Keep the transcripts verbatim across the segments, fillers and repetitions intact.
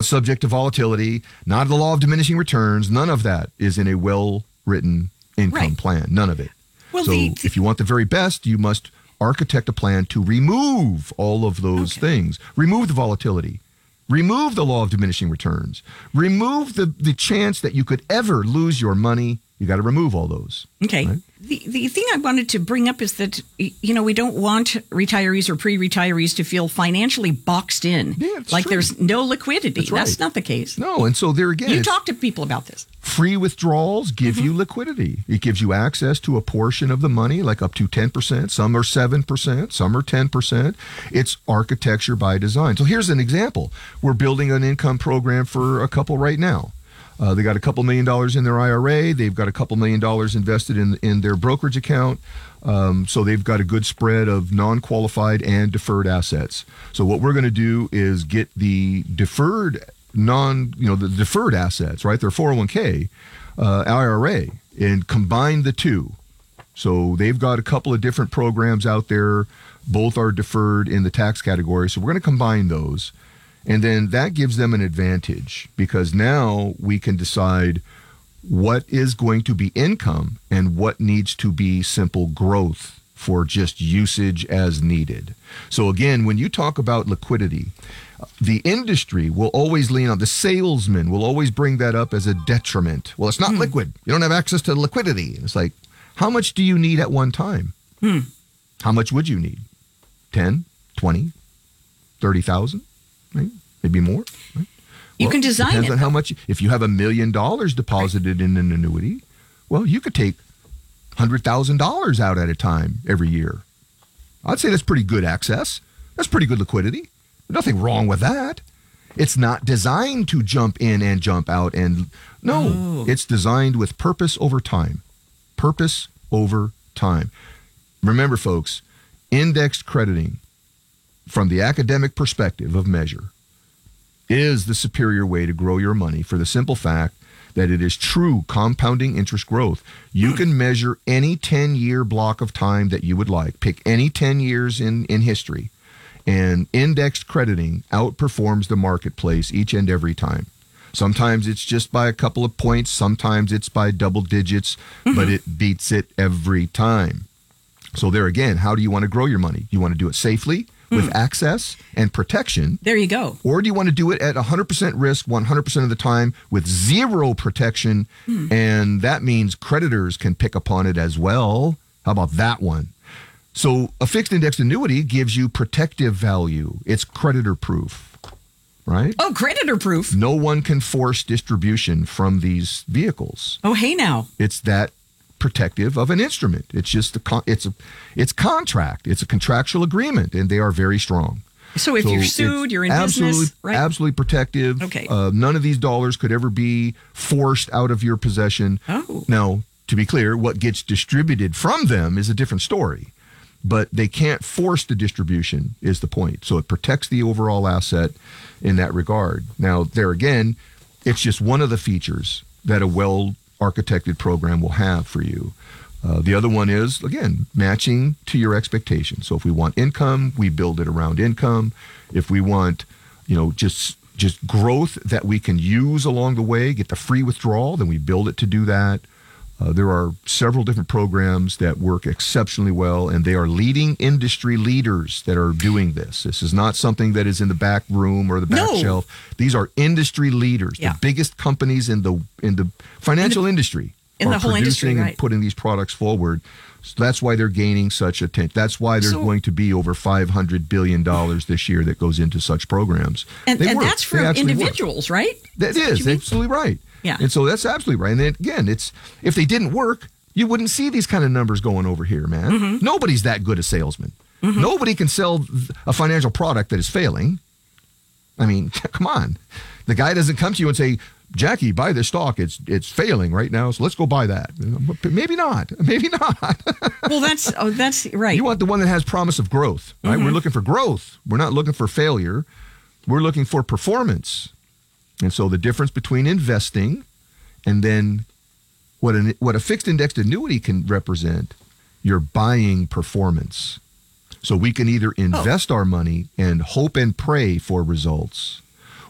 subject to volatility, not the law of diminishing returns. None of that is in a well-written income Right. plan. None of it. Well, so the- the- if you want the very best, you must architect a plan to remove all of those Okay. things. Remove the volatility. Remove the law of diminishing returns. Remove the, the chance that you could ever lose your money. You got to remove all those. Okay. Right? The the thing I wanted to bring up is that, you know, we don't want retirees or pre-retirees to feel financially boxed in. Yeah, it's like true. there's no liquidity. That's That's, right. not the case. No, and so there again, You it's- talk to people about this. free withdrawals give you liquidity. It gives you access to a portion of the money, like up to ten percent. Some are seven percent, some are ten percent. It's architecture by design. So here's an example. We're building an income program for a couple right now. Uh, they got a couple million dollars in their I R A. They've got a couple million dollars invested in, in their brokerage account. Um, so they've got a good spread of non-qualified and deferred assets. So what we're going to do is get the deferred non, you know, the deferred assets, right? Their four oh one k, uh, I R A, and combine the two. So they've got a couple of different programs out there. Both are deferred in the tax category. So we're going to combine those. And then that gives them an advantage because now we can decide what is going to be income and what needs to be simple growth for just usage as needed. So again, when you talk about liquidity, the industry will always lean on, the salesman will always bring that up as a detriment. Well, it's not Hmm. liquid. You don't have access to liquidity. And it's like, how much do you need at one time? Hmm. How much would you need? ten, twenty, thirty thousand? Right? Maybe more. Right? You can design depends it. on how much. If you have a million dollars deposited in an annuity, well, you could take one hundred thousand dollars out at a time every year. I'd say that's pretty good access. That's pretty good liquidity. Nothing wrong with that. It's not designed to jump in and jump out. And no, Oh. it's designed with purpose over time. Purpose over time. Remember, folks, indexed crediting from the academic perspective of measure is the superior way to grow your money for the simple fact that it is true compounding interest growth. You can measure any ten-year block of time that you would like. Pick any ten years in, in history, and indexed crediting outperforms the marketplace each and every time. Sometimes it's just by a couple of points. Sometimes it's by double digits, but it beats it every time. So there again, how do you want to grow your money? You want to do it safely with access and protection, There you go. or do you want to do it at one hundred percent risk one hundred percent of the time with zero protection? And that means creditors can pick upon it as well. How about that one? So a fixed indexed annuity gives you protective value. It's creditor proof, right? Oh, creditor proof. No one can force distribution from these vehicles. Oh, hey now. It's that protective of an instrument. It's just a con- it's a it's contract. It's a contractual agreement, and they are very strong. So if So you're it's sued, you're in absolutely, business, right? absolutely protective. Okay. Uh, none of these dollars could ever be forced out of your possession. Oh. Now, to be clear, what gets distributed from them is a different story, but they can't force the distribution is the point. So it protects the overall asset in that regard. Now, there again, it's just one of the features that a well-architected program will have for you. Uh, the other one is, again, matching to your expectations. So if we want income, we build it around income. If we want, you know, just just growth that we can use along the way, get the free withdrawal, then we build it to do that. Uh, there are several different programs that work exceptionally well, and they are leading industry leaders that are doing this. This is not something that is in the back room or the back No. shelf. These are industry leaders, Yeah. the biggest companies in the in the financial industry in are the whole industry, producing right. and putting these products forward. So that's why they're gaining such attention. That's why there's So- going to be over five hundred billion dollars this year that goes into such programs. And, They and work. that's They for actually work. individuals, right? That what is you mean? absolutely right. Yeah. And so that's absolutely right. And then again, it's if they didn't work, you wouldn't see these kind of numbers going over here, man. Mm-hmm. Nobody's that good a salesman. Nobody can sell a financial product that is failing. I mean, come on. The guy doesn't come to you and say, Jackie, buy this stock. It's it's failing right now, so let's go buy that. Maybe not. Maybe not. Well, that's oh, that's right. You want the one that has promise of growth, right? We're looking for growth. We're not looking for failure. We're looking for performance. And so the difference between investing and then what an what a fixed indexed annuity can represent, you're buying performance. So we can either invest our money and hope and pray for results,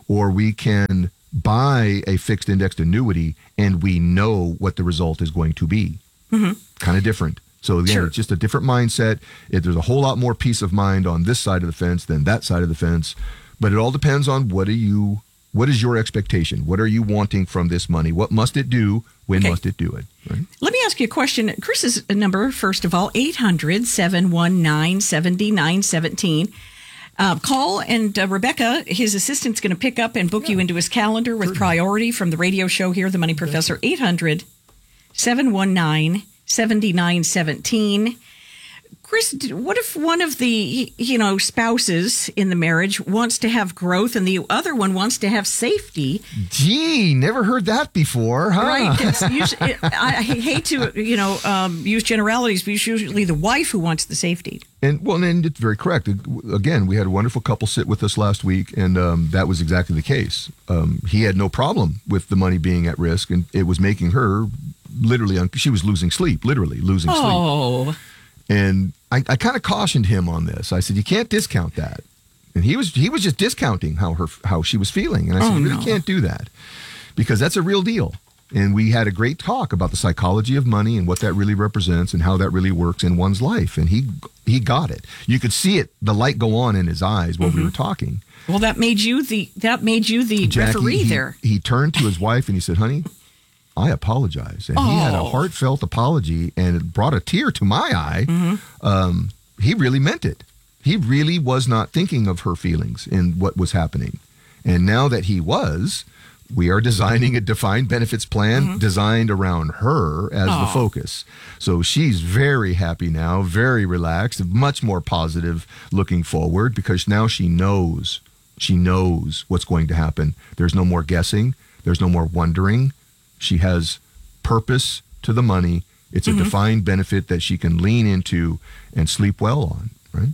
or we can buy a fixed indexed annuity and we know what the result is going to be. Mm-hmm. Kind of different. So again, Sure. it's just a different mindset. It, there's a whole lot more peace of mind on this side of the fence than that side of the fence. But it all depends on what are you, what is your expectation? What are you wanting from this money? What must it do? When Okay. must it do it? Right? Let me ask you a question. Chris's number, first of all, eight hundred, seven one nine, seven nine one seven. Uh, call, and uh, Rebecca, his assistant's going to pick up and book yeah. you into his calendar with Certainly. priority from the radio show here, The Money Professor, eight hundred, seven one nine, seven nine one seven. Chris, what if one of the, you know, spouses in the marriage wants to have growth and the other one wants to have safety? Gee, never heard that before, huh? Right. It's usually, I hate to, you know, um, use generalities, but it's usually the wife who wants the safety. And well, and it's very correct. Again, we had a wonderful couple sit with us last week, and um, that was exactly the case. Um, he had no problem with the money being at risk, and it was making her literally, un- she was losing sleep, literally losing sleep. Oh. And I, I kind of cautioned him on this. I said, you can't discount that. And he was he was just discounting how her how she was feeling. And I said, oh, you really no. can't do that because that's a real deal. And we had a great talk about the psychology of money and what that really represents and how that really works in one's life. And he he got it. You could see it, the light go on in his eyes while mm-hmm. we were talking. Well, that made you the that made you the Jackie, referee he, there. He turned to his wife and he said, honey, I apologize. And oh. he had a heartfelt apology and it brought a tear to my eye. Mm-hmm. Um, he really meant it. He really was not thinking of her feelings in what was happening. And now that he was, we are designing a defined benefits plan mm-hmm. designed around her as oh. the focus. So she's very happy now, very relaxed, much more positive looking forward because now she knows, she knows what's going to happen. There's no more guessing. There's no more wondering. She has purpose to the money. It's a mm-hmm. defined benefit that she can lean into and sleep well on, right?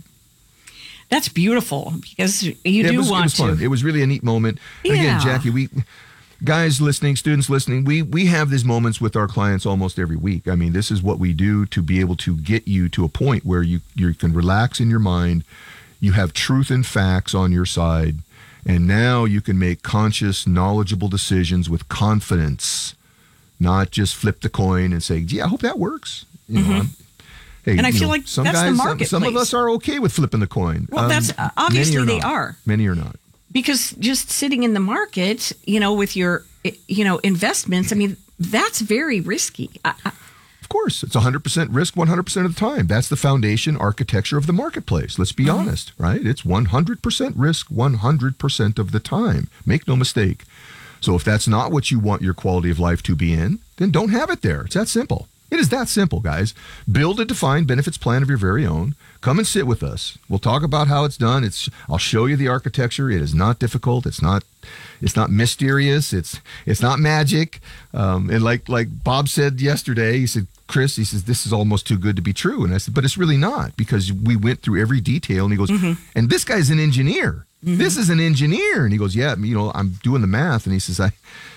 That's beautiful because you yeah, do it was, want it was fun. to. It was really a neat moment. Yeah. Again, Jackie, we guys listening, students listening, we we have these moments with our clients almost every week. I mean, this is what we do to be able to get you to a point where you you can relax in your mind. You have truth and facts on your side. And now you can make conscious, knowledgeable decisions with confidence, not just flip the coin and say, gee, I hope that works. You mm-hmm. know, hey, and I you feel know, like some that's guys, the some, marketplace. some of us are okay with flipping the coin. Well, um, that's uh, obviously many they not. are. Many are not. Because just sitting in the market, you know, with your, you know, investments, I mean, that's very risky. I, I, Of course, it's one hundred percent risk one hundred percent of the time. That's the foundation architecture of the marketplace. Let's be mm-hmm. honest, right? It's one hundred percent risk one hundred percent of the time. Make no mistake. So if that's not what you want your quality of life to be in, then don't have it there. It's that simple. It is that simple, guys. Build a defined benefits plan of your very own. Come and sit with us. We'll talk about how it's done. It's I'll show you the architecture. It is not difficult. It's not it's not mysterious. It's it's not magic. Um, and like like Bob said yesterday, he said, Chris, he says, this is almost too good to be true. And I said, but it's really not because we went through every detail. And he goes, mm-hmm. and this guy's an engineer. Mm-hmm. This is an engineer. And he goes, yeah, you know, I'm doing the math. And he says, I,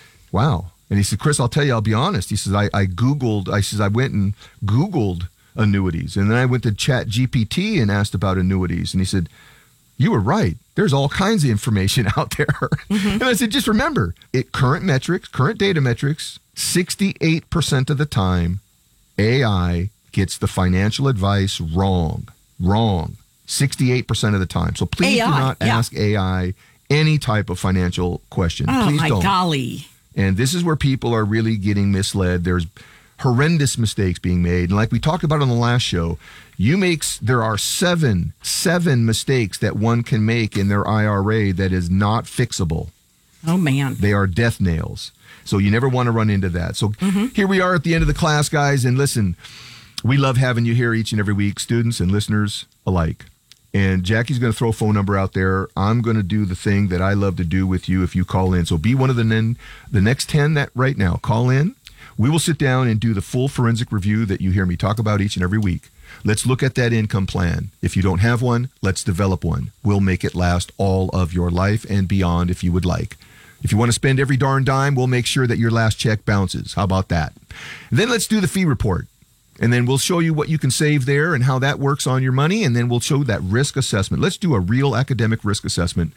wow. And he said, Chris, I'll tell you, I'll be honest. He says, I, I Googled, I says, I went and Googled annuities. And then I went to Chat G P T and asked about annuities. And he said, you were right. There's all kinds of information out there. Mm-hmm. And I said, just remember, it current metrics, current data metrics, sixty-eight percent of the time, A I gets the financial advice wrong. Wrong. sixty-eight percent of the time. So please A I, do not yeah. ask A I any type of financial question. Oh, please my don't. golly. And this is where people are really getting misled. There's horrendous mistakes being made. And like we talked about on the last show, you make, there are seven, seven mistakes that one can make in their I R A that is not fixable. Oh, man. They are death nails. So you never want to run into that. So mm-hmm. here we are at the end of the class, guys. And listen, we love having you here each and every week, students and listeners alike. And Jackie's going to throw a phone number out there. I'm going to do the thing that I love to do with you if you call in. So be one of the, nen- the next ten that right now. Call in. We will sit down and do the full forensic review that you hear me talk about each and every week. Let's look at that income plan. If you don't have one, let's develop one. We'll make it last all of your life and beyond if you would like. If you want to spend every darn dime, we'll make sure that your last check bounces. How about that? And then let's do the fee report. And then we'll show you what you can save there and how that works on your money. And then we'll show that risk assessment. Let's do a real academic risk assessment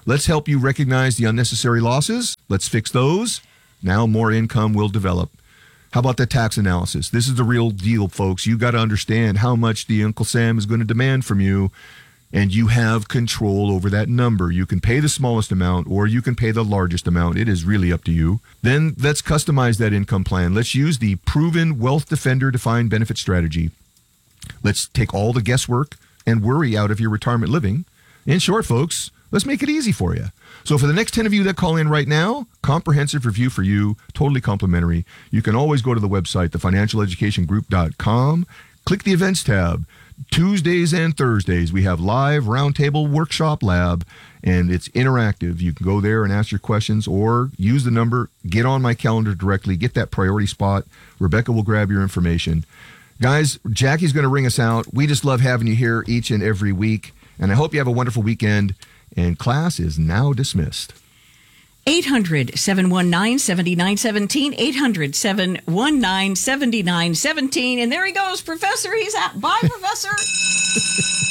Let's help you recognize the unnecessary losses. Let's fix those. Now more income will develop. How about the tax analysis? This is the real deal, folks. You got to understand how much the Uncle Sam is going to demand from you, and you have control over that number. You can pay the smallest amount or you can pay the largest amount. It is really up to you. Then let's customize that income plan. Let's use the proven Wealth Defender defined benefit strategy. Let's take all the guesswork and worry out of your retirement living. In short, folks, let's make it easy for you. So for the next ten of you that call in right now, comprehensive review for you, totally complimentary. You can always go to the website, the financial education group dot com, click the events tab. Tuesdays and Thursdays, we have live roundtable workshop lab, and it's interactive. You can go there and ask your questions or use the number, get on my calendar directly, get that priority spot. Rebecca will grab your information. Guys, Jackie's going to ring us out. We just love having you here each and every week, and I hope you have a wonderful weekend. And class is now dismissed. eight hundred, seven one nine, seven nine one seven, eight hundred, seven one nine, seven nine one seven. And there he goes, Professor. He's out. Bye, Professor.